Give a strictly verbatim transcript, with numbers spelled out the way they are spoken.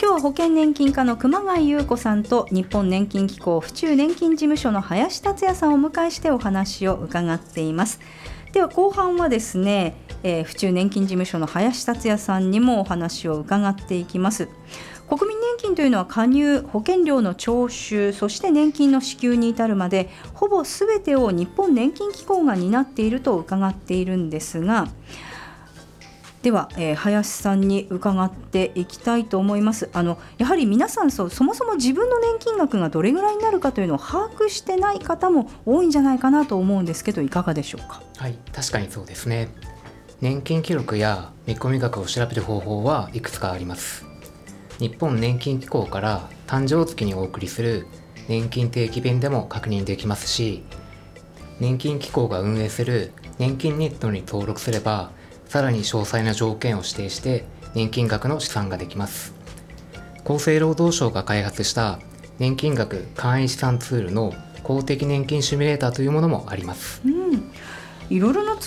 今日は保険年金課の熊谷裕子さんと日本年金機構府中年金事務所の林達也さんをお迎えしてお話を伺っています。では後半はですね、えー、府中年金事務所の林達也さんにもお話を伺っていきます。国民年金というのは加入、保険料の徴収、そして年金の支給に至るまでほぼすべてを日本年金機構が担っていると伺っているんですが、では、えー、林さんに伺っていきたいと思います。あのやはり皆さんそうそもそも自分の年金額がどれぐらいになるかというのを把握してない方も多いんじゃないかなと思うんですけど、いかがでしょうか。 はい、確かにそうですね。年金記録や見込み額を調べる方法はいくつかあります。日本年金機構から誕生月にお送りする年金定期便でも確認できますし、年金機構が運営する年金ネットに登録すればさらに詳細な条件を指定して年金額の試算ができます。厚生労働省が開発した年金額簡易試算ツールの公的年金シミュレーターというものもあります。 うん、いろいろなツ